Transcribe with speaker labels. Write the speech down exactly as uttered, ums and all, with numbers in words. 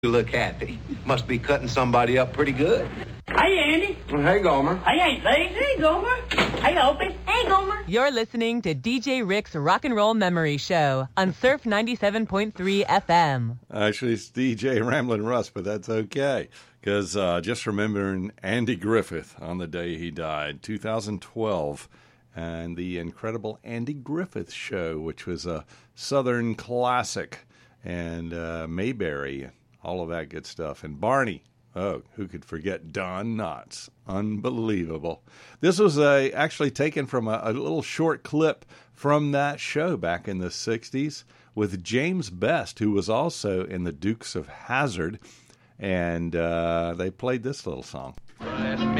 Speaker 1: You look happy. Must be cutting somebody up pretty good.
Speaker 2: Hey, Andy.
Speaker 1: Hey, Gomer.
Speaker 2: Hey, ain't lazy. Hey, Gomer. Hey, Opie. Hey, Gomer.
Speaker 3: You're listening to D J Rick's Rock and Roll Memory Show on Surf ninety-seven point three F M.
Speaker 4: Actually, it's D J Ramblin' Russ, but that's okay. Because uh, just remembering Andy Griffith on the day he died, two thousand twelve, and the incredible Andy Griffith Show, which was a Southern classic, and uh, Mayberry, all of that good stuff. And Barney, oh, who could forget Don Knotts? Unbelievable. This was a, actually taken from a, a little short clip from that show back in the sixties with James Best, who was also in the Dukes of Hazzard, and uh, they played this little song.
Speaker 5: Let me